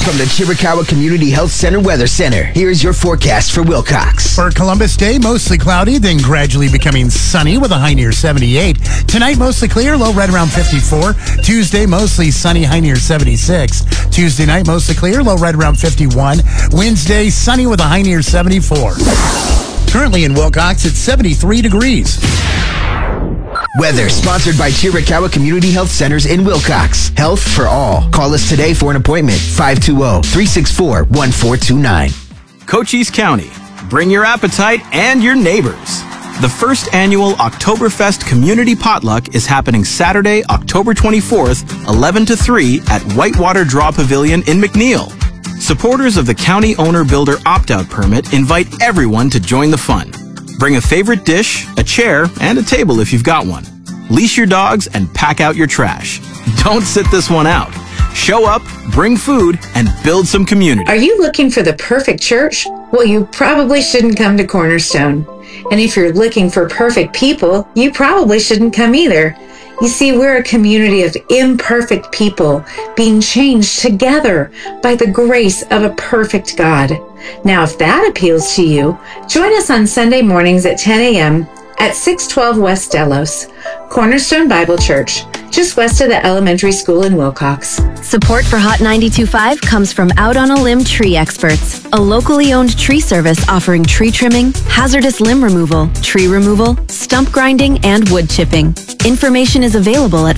From the Chiricahua Community Health Center Weather Center, here's your forecast for Wilcox. For Columbus Day, mostly cloudy, then gradually becoming sunny with a high near 78. Tonight, mostly clear, low right around 54. Tuesday, mostly sunny, high near 76. Tuesday night, mostly clear, low right around 51. Wednesday, sunny with a high near 74. Currently in Wilcox, it's 73 degrees. Weather sponsored by Chiricahua Community Health Centers in Wilcox. Health for all. Call us today for an appointment. 520-364-1429. Cochise County. Bring your appetite and your neighbors. The first annual Oktoberfest Community Potluck is happening Saturday, October 24th, 11 to 3 at Whitewater Draw Pavilion in McNeil. Supporters of the County Owner-Builder Opt-Out Permit invite everyone to join the fun. Bring a favorite dish, a chair, and a table if you've got one. Leash your dogs and pack out your trash. Don't sit this one out. Show up, bring food, and build some community. Are you looking for the perfect church? Well, you probably shouldn't come to Cornerstone. And if you're looking for perfect people, you probably shouldn't come either. You see, we're a community of imperfect people being changed together by the grace of a perfect God. Now, if that appeals to you, join us on Sunday mornings at 10 a.m. at 612 West Delos, Cornerstone Bible Church, just west of the elementary school in Wilcox. Support for Hot 92.5 comes from Out on a Limb Tree Experts, a locally owned tree service offering tree trimming, hazardous limb removal, tree removal, stump grinding, and wood chipping. Information is available at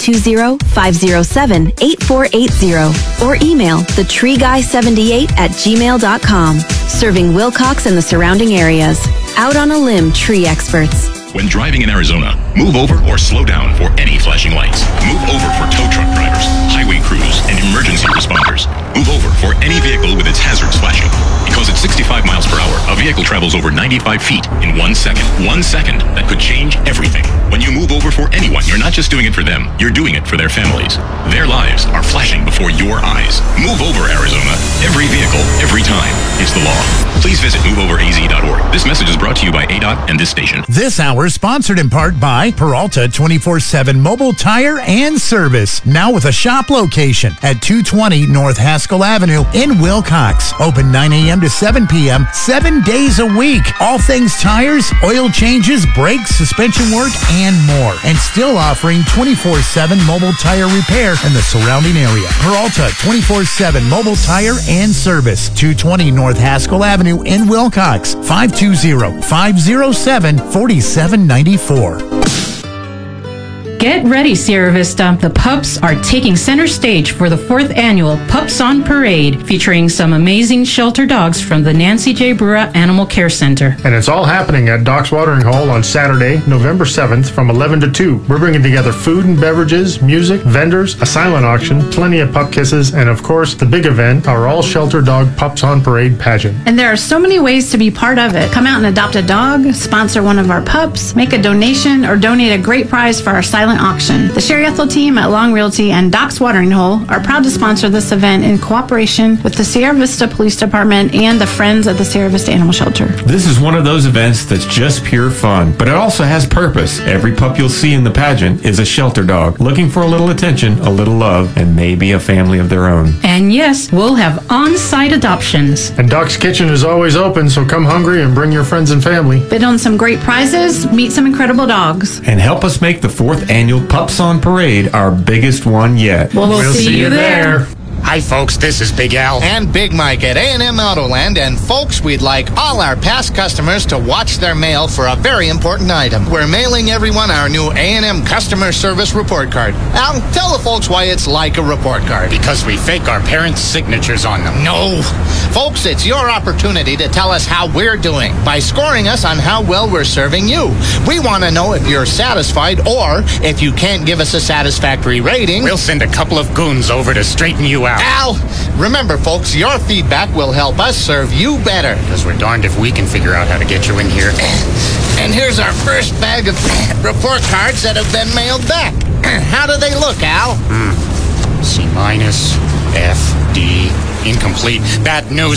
520-507-8480 or email thetreeguy78@gmail.com. Serving Wilcox and the surrounding areas. Out on a Limb Tree Experts. When driving in Arizona, move over or slow down for any flashing lights. Move over for tow truck drivers, highway crews, and emergency responders. Move over for any vehicle with its hazards flashing. Because at 65 miles per hour, a vehicle travels over 95 feet in 1 second. 1 second that could change everything. When you move over for anyone, you're not just doing it for them, you're doing it for their families. Their lives are flashing before your eyes. Move over, Arizona. Every vehicle, every time. It's the law. Please visit moveoveraz.org. This message is brought to you by ADOT and this station. This hour is sponsored in part by Peralta 24/7 Mobile Tire and Service. Now with a shop location at 220 North Haskell Avenue in Wilcox. Open 9 a.m. to 7 p.m. 7 days a week. All things tires, oil changes, brakes, suspension work, and more. And still offering 24/7 mobile tire repair in the surrounding area. Peralta 24/7 Mobile Tire and Service. 220 North Haskell Avenue in Wilcox. 520-507-4794. Get ready, Sierra Vista. The pups are taking center stage for the 4th annual Pups on Parade, featuring some amazing shelter dogs from the Nancy J. Brewer Animal Care Center. And it's all happening at Doc's Watering Hole on Saturday, November 7th from 11 to 2. We're bringing together food and beverages, music, vendors, a silent auction, plenty of pup kisses, and of course, the big event, our all-shelter dog Pups on Parade pageant. And there are so many ways to be part of it. Come out and adopt a dog, sponsor one of our pups, make a donation, or donate a great prize for our silent auction. The Sherry Ethel team at Long Realty and Doc's Watering Hole are proud to sponsor this event in cooperation with the Sierra Vista Police Department and the Friends of the Sierra Vista Animal Shelter. This is one of those events that's just pure fun, but it also has purpose. Every pup you'll see in the pageant is a shelter dog, looking for a little attention, a little love, and maybe a family of their own. And yes, we'll have on-site adoptions. And Doc's Kitchen is always open, so come hungry and bring your friends and family. Bid on some great prizes, meet some incredible dogs. And help us make the 4th annual Pups on Parade our biggest one yet. We'll see you there. Hi folks, this is Big Al and Big Mike at A&M Autoland, and folks, we'd like all our past customers to watch their mail for a very important item. We're mailing everyone our new A&M customer service report card. Al, tell the folks why it's like a report card. Because we fake our parents' signatures on them. No. Folks, it's your opportunity to tell us how we're doing by scoring us on how well we're serving you. We want to know if you're satisfied, or if you can't give us a satisfactory rating, we'll send a couple of goons over to straighten you out. Al, remember folks, your feedback will help us serve you better. Because we're darned if we can figure out how to get you in here. And here's our first bag of report cards that have been mailed back. How do they look, Al? C-, F, D, incomplete. Bad news.